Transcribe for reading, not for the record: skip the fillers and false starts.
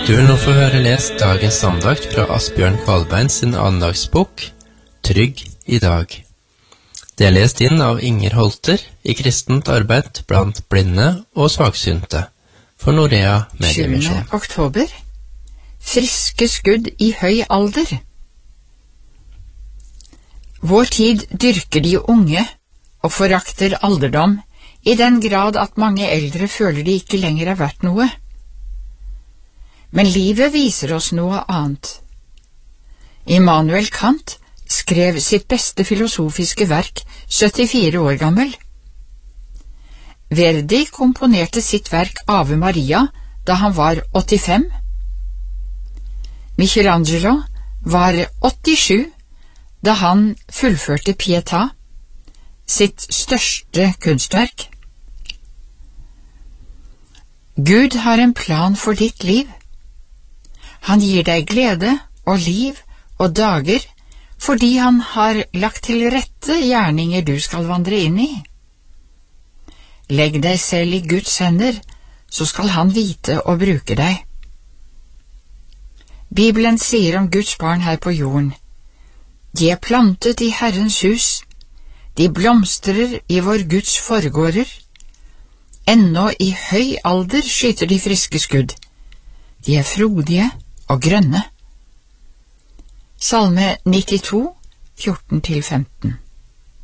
Du vil nå få høre lest dagens andakt fra Asbjørn Kvalbein sin andagsbok, Trygg i dag. Det er lest inn av Inger Holter i kristent arbeid blant blinde og svaksynte for Norea Mediemisjon. 7. oktober. Friske skudd i høy alder. Vår tid dyrker de unge og forakter alderdom i den grad at mange eldre føler de ikke lenger er verdt noe. Men livet viser oss noe annet. Immanuel Kant skrev sitt beste filosofiske verk 74 år gammel. Verdi komponerte sitt verk Ave Maria da han var 85. Michelangelo var 87 da han fullførte Pietà, sitt største kunstverk. Gud har en plan for ditt liv. Han gir deg glede og liv og dager fordi han har lagt til rette gjerninger du skal vandre inn i. Legg deg selv i Guds hender, så skal han vite å bruke deg. Bibelen sier om Guds barn her på jorden: de er plantet i Herrens hus, de blomstrer i vår Guds forgårder. Ennå i høy alder skyter de friske skudd. De er frodige og grønne. Salme 92, 14-15.